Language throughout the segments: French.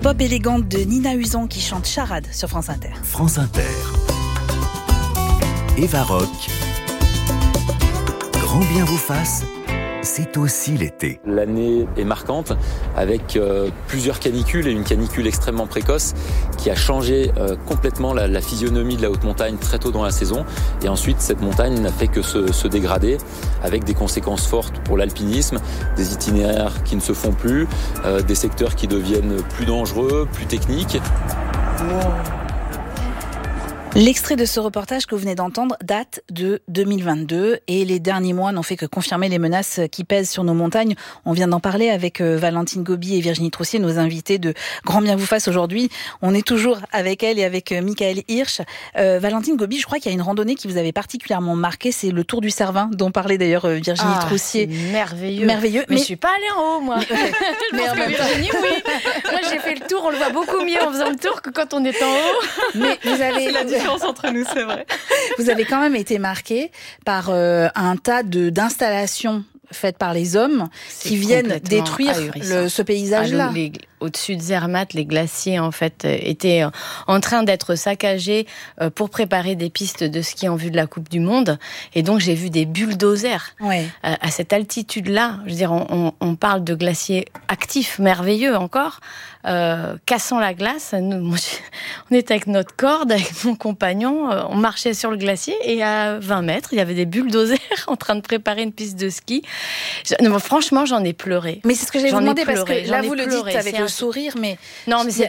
Pop élégante de Nina Uzan qui chante Charade sur France Inter. France Inter. Eva Rock. Grand bien vous fasse, c'est aussi l'été. L'année est marquante avec plusieurs canicules et une canicule extrêmement précoce qui a changé complètement la physionomie de la haute montagne très tôt dans la saison. Et ensuite, cette montagne n'a fait que se dégrader avec des conséquences fortes pour l'alpinisme, des itinéraires qui ne se font plus, des secteurs qui deviennent plus dangereux, plus techniques. L'extrait de ce reportage que vous venez d'entendre date de 2022 et les derniers mois n'ont fait que confirmer les menaces qui pèsent sur nos montagnes. On vient d'en parler avec Valentine Gobi et Virginie Troussier, nos invités de Grand Bien vous fasse aujourd'hui. On est toujours avec elle et avec Michael Hirsch. Valentine Gobi, je crois qu'il y a une randonnée qui vous avait particulièrement marqué, c'est le Tour du Cervin dont parlait d'ailleurs Virginie Troussier. Merveilleux. Mais je suis pas allée en haut, moi. Mais en même temps, Virginie, oui. Moi, j'ai fait le tour, on le voit beaucoup mieux en faisant le tour que quand on est en haut. Mais vous avez... C'est la différence entre nous, c'est vrai. Vous avez quand même été marqué par un tas d'installations faites par les hommes qui viennent détruire ce paysage-là. Au-dessus de Zermatt, les glaciers en fait étaient en train d'être saccagés pour préparer des pistes de ski en vue de la Coupe du Monde. Et donc j'ai vu des bulldozers à cette altitude-là. Je veux dire, on parle de glaciers actifs, merveilleux encore, cassant la glace. Nous, on était avec notre corde, avec mon compagnon, on marchait sur le glacier et à 20 mètres, il y avait des bulldozers en train de préparer une piste de ski. Franchement, j'en ai pleuré. Mais c'est ce que j'allais vous demander parce que là vous le dites avec le sourire, mais non, mais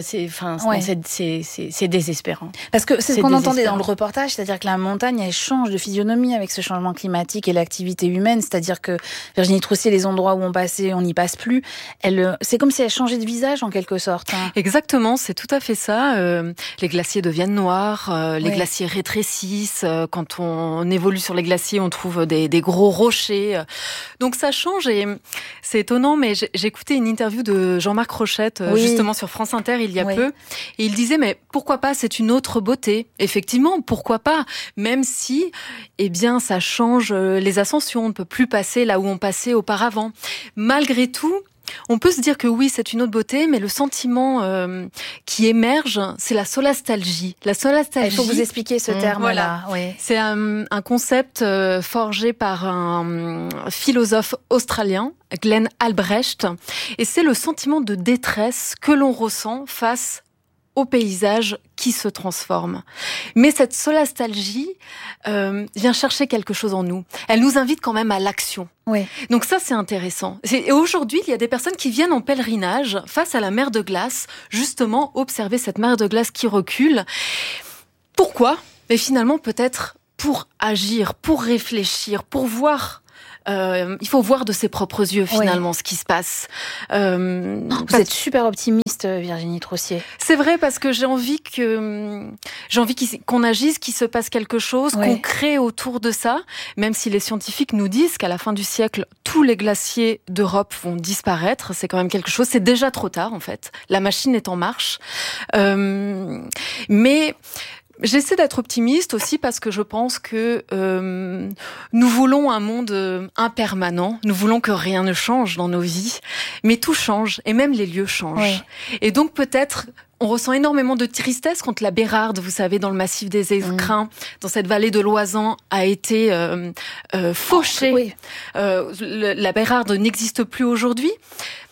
c'est désespérant. Parce que c'est ce qu'on entendait dans le reportage, c'est-à-dire que la montagne elle change de physionomie avec ce changement climatique et l'activité humaine, c'est-à-dire que Virginie Troussier, les endroits où on passait, on n'y passe plus. C'est comme si elle changeait de visage en quelque sorte. Exactement, c'est tout à fait ça. Les glaciers deviennent noirs, les glaciers rétrécissent. Quand on évolue sur les glaciers, on trouve des gros rochers. Donc ça change et c'est étonnant, mais j'ai écouté une interview de Jean-Marc Rochette, justement sur France Inter il y a peu, et il disait mais pourquoi pas, c'est une autre beauté. Effectivement, pourquoi pas, même si ça change les ascensions, on ne peut plus passer là où on passait auparavant. Malgré tout, on peut se dire que oui, c'est une autre beauté, mais le sentiment qui émerge, c'est la solastalgie. La solastalgie. Il faut vous expliquer ce terme-là. Voilà. Oui. C'est un concept forgé par un philosophe australien, Glenn Albrecht, et c'est le sentiment de détresse que l'on ressent face au paysage qui se transforme. Mais cette solastalgie vient chercher quelque chose en nous. Elle nous invite quand même à l'action. Oui. Donc ça, c'est intéressant. Et aujourd'hui, il y a des personnes qui viennent en pèlerinage face à la mer de glace, justement observer cette mer de glace qui recule. Pourquoi ? Et finalement, peut-être pour agir, pour réfléchir, pour voir. Il faut voir de ses propres yeux finalement ce qui se passe. Vous êtes super optimiste, Virginie Troussier. C'est vrai parce que j'ai envie qu'on agisse, qu'il se passe quelque chose, qu'on crée autour de ça. Même si les scientifiques nous disent qu'à la fin du siècle, tous les glaciers d'Europe vont disparaître, c'est quand même quelque chose. C'est déjà trop tard en fait. La machine est en marche, mais j'essaie d'être optimiste aussi parce que je pense que nous voulons un monde impermanent. Nous voulons que rien ne change dans nos vies. Mais tout change et même les lieux changent. Et donc peut-être on ressent énormément de tristesse quand la Bérarde, vous savez, dans le massif des Écrins, dans cette vallée de l'Oisans, a été fauchée. La Bérarde n'existe plus aujourd'hui. Pourquoi ?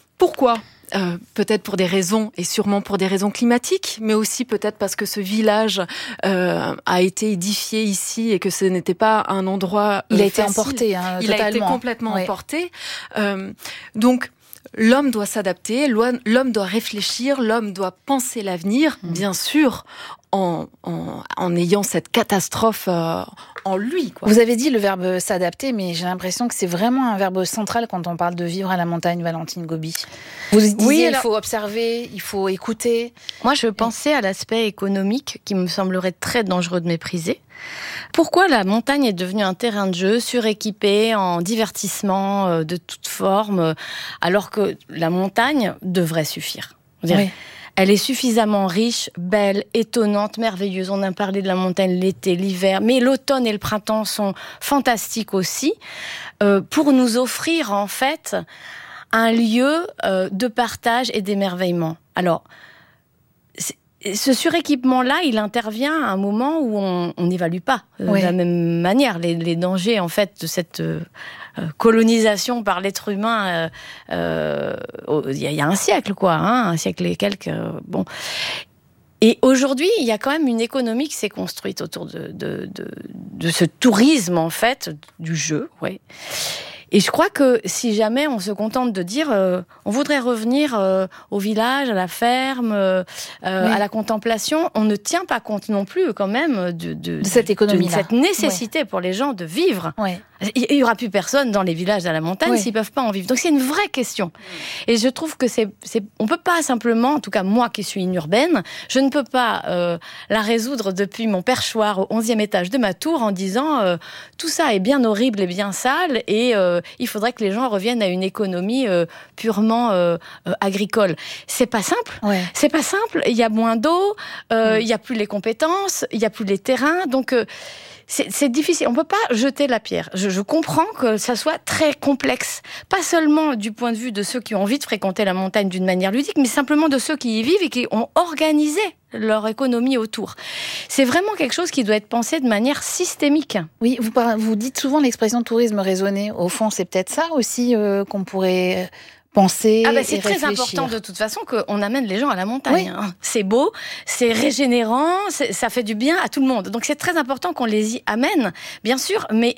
Peut-être pour des raisons, et sûrement pour des raisons climatiques, mais aussi peut-être parce que ce village a été édifié ici et que ce n'était pas un endroit Il a facile. été emporté, Il totalement. a été complètement emporté. Donc, l'homme doit s'adapter, l'homme doit réfléchir, l'homme doit penser l'avenir, bien sûr, en ayant cette catastrophe en lui, quoi. Vous avez dit le verbe s'adapter, mais j'ai l'impression que c'est vraiment un verbe central quand on parle de vivre à la montagne, Valentine Gobi. Vous disiez il faut observer, il faut écouter. Moi, je pensais à l'aspect économique qui me semblerait très dangereux de mépriser. Pourquoi la montagne est devenue un terrain de jeu suréquipé en divertissement de toute forme, alors que la montagne devrait suffire. Elle est suffisamment riche, belle, étonnante, merveilleuse. On a parlé de la montagne l'été, l'hiver, mais l'automne et le printemps sont fantastiques aussi, pour nous offrir en fait un lieu de partage et d'émerveillement. Alors, ce suréquipement-là, il intervient à un moment où on n'évalue pas de la même manière les dangers en fait de cette colonisation par l'être humain. Il y a un siècle, un siècle et quelques. Bon. Et aujourd'hui, il y a quand même une économie qui s'est construite autour de ce tourisme en fait du jeu, Et je crois que si jamais on se contente de dire on voudrait revenir au village, à la ferme, à la contemplation, on ne tient pas compte non plus quand même de cette économie, de cette nécessité pour les gens de vivre. Il n'y aura plus personne dans les villages à la montagne s'ils ne peuvent pas en vivre. Donc c'est une vraie question. Et je trouve que on ne peut pas simplement, en tout cas moi qui suis une urbaine, je ne peux pas la résoudre depuis mon perchoir au 11e étage de ma tour en disant tout ça est bien horrible et bien sale et il faudrait que les gens reviennent à une économie purement agricole. C'est pas simple. C'est pas simple. Il y a moins d'eau, il y a plus les compétences, il y a plus les terrains. Donc c'est difficile. On peut pas jeter la pierre. Je comprends que ça soit très complexe. Pas seulement du point de vue de ceux qui ont envie de fréquenter la montagne d'une manière ludique, mais simplement de ceux qui y vivent et qui ont organisé leur économie autour. C'est vraiment quelque chose qui doit être pensé de manière systémique. Oui, vous dites souvent l'expression tourisme raisonné. Au fond, c'est peut-être ça aussi qu'on pourrait penser c'est très important de toute façon qu'on amène les gens à la montagne. C'est beau, c'est régénérant, ça fait du bien à tout le monde. Donc c'est très important qu'on les y amène, bien sûr, mais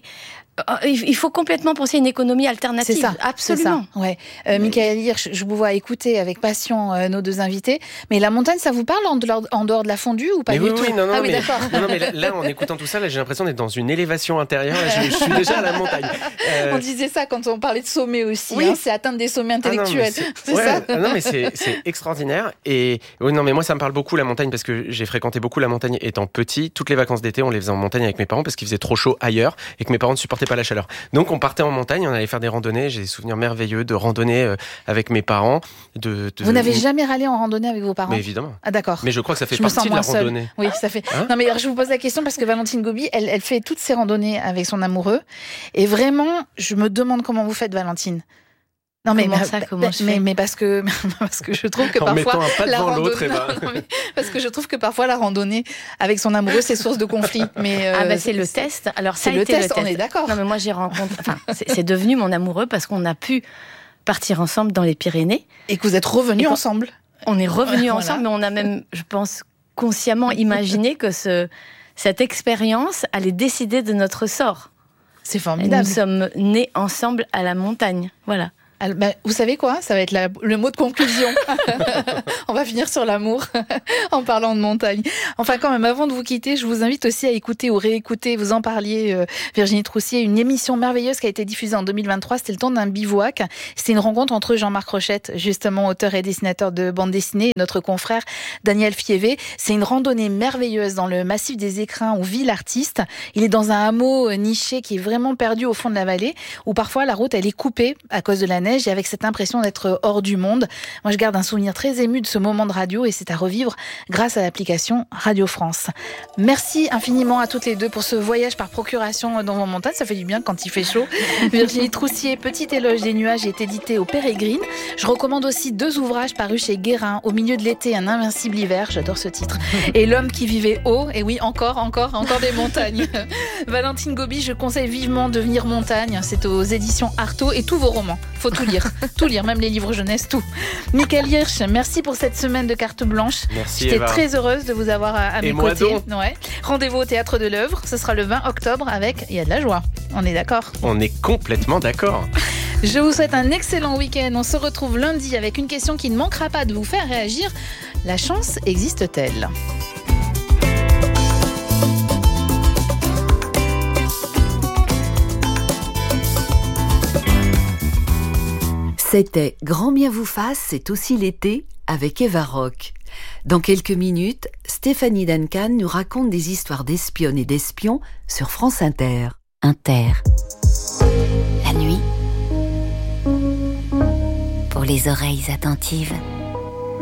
il faut complètement penser une économie alternative. C'est ça, absolument. C'est ça. Michael Hirsch, je vous vois écouter avec passion nos deux invités. Mais la montagne, ça vous parle en dehors de la fondue ou pas du tout? Oui, non, d'accord. Non, mais là, en écoutant tout ça, là, j'ai l'impression d'être dans une élévation intérieure. Là, je suis déjà à la montagne. On disait ça quand on parlait de sommets aussi. C'est atteindre des sommets intellectuels. C'est ça. Non, mais c'est extraordinaire. Et non, mais moi, ça me parle beaucoup la montagne parce que j'ai fréquenté beaucoup la montagne étant petit. Toutes les vacances d'été, on les faisait en montagne avec mes parents parce qu'il faisait trop chaud ailleurs et que mes parents ne supportaient pas la chaleur. Donc on partait en montagne, on allait faire des randonnées. J'ai des souvenirs merveilleux de randonnées avec mes parents. Vous n'avez jamais râlé en randonnée avec vos parents? Mais évidemment. Ah d'accord. Mais je crois que ça fait partie de la randonnée. Oui, ça fait. Non mais alors, je vous pose la question parce que Valentine Gobi, elle fait toutes ses randonnées avec son amoureux. Et vraiment, je me demande comment vous faites, Valentine. Non mais mais parce que je trouve que parfois la randonnée parce que je trouve que parfois la randonnée avec son amoureux c'est source de conflit. Mais c'est le test. Alors c'est le test, on est d'accord. Non mais moi j'ai rencontré c'est devenu mon amoureux parce qu'on a pu partir ensemble dans les Pyrénées et que vous êtes revenus ensemble. On est revenus ensemble, mais on a même, je pense, consciemment imaginé que cette expérience allait décider de notre sort. C'est formidable. Et nous sommes nés ensemble à la montagne. Voilà. Vous savez quoi? Ça va être le mot de conclusion. On va finir sur l'amour en parlant de montagne. Enfin, quand même, avant de vous quitter, je vous invite aussi à écouter ou réécouter, vous en parliez, Virginie Troussier, une émission merveilleuse qui a été diffusée en 2023. C'était le temps d'un bivouac. C'était une rencontre entre Jean-Marc Rochette, justement auteur et dessinateur de bande dessinée, et notre confrère Daniel Fievé. C'est une randonnée merveilleuse dans le massif des Écrins où vit l'artiste. Il est dans un hameau niché qui est vraiment perdu au fond de la vallée, où parfois la route elle est coupée à cause de la neige. Et avec cette impression d'être hors du monde. Moi, je garde un souvenir très ému de ce moment de radio et c'est à revivre grâce à l'application Radio France. Merci infiniment à toutes les deux pour ce voyage par procuration dans vos montagnes. Ça fait du bien quand il fait chaud. Virginie Troussier, Petit éloge des nuages, est édité au Pérégrine. Je recommande aussi 2 ouvrages parus chez Guérin. Au milieu de l'été, un invincible hiver. J'adore ce titre. Et l'homme qui vivait haut. Et oui, encore des montagnes. Valentine Gobi, je conseille vivement Devenir montagne. C'est aux éditions Artaud et tous vos romans. Faut tout lire, même les livres jeunesse, tout. Michael Hirsch, merci pour cette semaine de carte blanche. Merci. J'étais Eva. Très heureuse de vous avoir à mes côtés. Ouais. Rendez-vous au Théâtre de l'Œuvre, ce sera le 20 octobre avec Il y a de la joie. On est d'accord? On est complètement d'accord. Je vous souhaite un excellent week-end. On se retrouve lundi avec une question qui ne manquera pas de vous faire réagir. La chance existe-t-elle? C'était Grand bien vous fasse, c'est aussi l'été avec Eva Rock. Dans quelques minutes, Stéphanie Duncan nous raconte des histoires d'espionnes et d'espions sur France Inter. La nuit, pour les oreilles attentives.